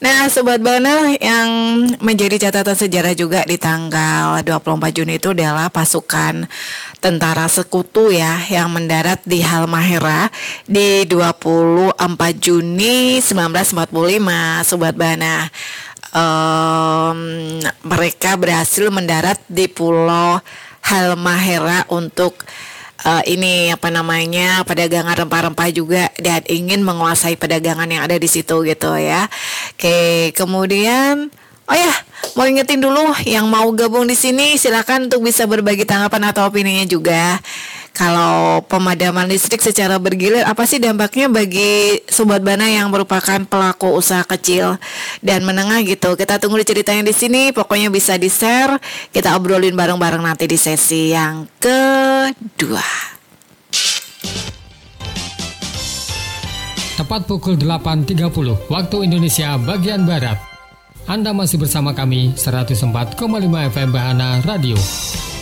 Nah, Sobat Bana, yang menjadi catatan sejarah juga di tanggal 24 Juni itu adalah pasukan tentara sekutu ya yang mendarat di Halmahera di 24 Juni 1945, Sobat Bana. Mereka berhasil mendarat di Pulau Halmahera untuk ini apa namanya perdagangan rempah-rempah juga dan ingin menguasai perdagangan yang ada di situ gitu ya. Oke, kemudian oh ya, mau ingetin dulu yang mau gabung di sini silakan untuk bisa berbagi tanggapan atau opininya juga. Kalau pemadaman listrik secara bergilir apa sih dampaknya bagi Sobat Bana yang merupakan pelaku usaha kecil dan menengah gitu. Kita tunggu ceritanya di sini, pokoknya bisa di-share, kita obrolin bareng-bareng nanti di sesi yang kedua. Tepat pukul 8.30 waktu Indonesia bagian Barat. Anda masih bersama kami 104,5 FM Bahana Radio.